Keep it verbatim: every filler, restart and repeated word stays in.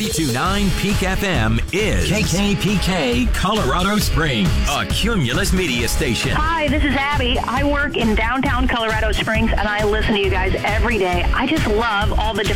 ninety-three point nine Peak F M is K K P K Colorado Springs, a Cumulus media station. Hi, this is Abby. I work in downtown Colorado Springs, and I listen to you guys every day. I just love all the different